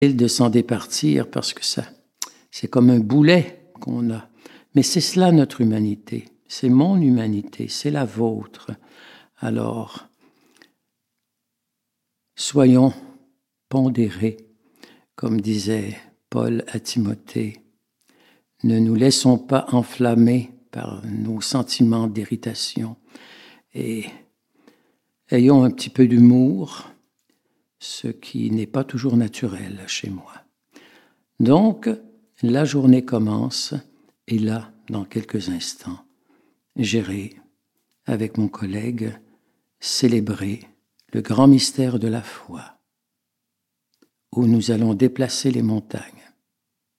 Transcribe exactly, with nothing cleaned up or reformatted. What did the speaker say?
de s'en départir parce que ça, c'est comme un boulet qu'on a. Mais c'est cela notre humanité, c'est mon humanité, c'est la vôtre. Alors, soyons pondérés, comme disait Paul à Timothée. Ne nous laissons pas enflammer par nos sentiments d'irritation et ayons un petit peu d'humour, ce qui n'est pas toujours naturel chez moi. Donc, la journée commence et là, dans quelques instants, j'irai, avec mon collègue, célébrer le grand mystère de la foi, où nous allons déplacer les montagnes.